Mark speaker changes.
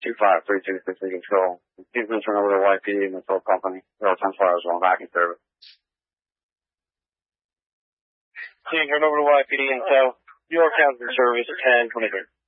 Speaker 1: 253260 control. He's been turned over to YPD and the tow company. They're all 10 hours on vacuum service.
Speaker 2: Being turned over to YPD and tow. York County Service 1023.